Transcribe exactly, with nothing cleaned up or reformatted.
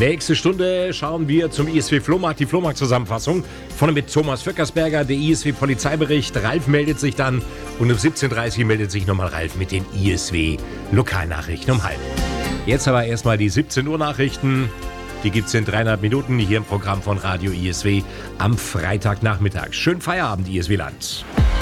Nächste Stunde schauen wir zum I S W Flohmarkt, die Flohmarkt-Zusammenfassung. Vorne mit Thomas Föckersberger, der I S W-Polizeibericht. Ralf meldet sich dann und um siebzehn Uhr dreißig meldet sich nochmal Ralf mit den I S W-Lokalnachrichten um halb. Jetzt aber erstmal die siebzehn Uhr Nachrichten. Die gibt's in dreieinhalb Minuten hier im Programm von Radio I S W am Freitagnachmittag. Schönen Feierabend, I S W-Land.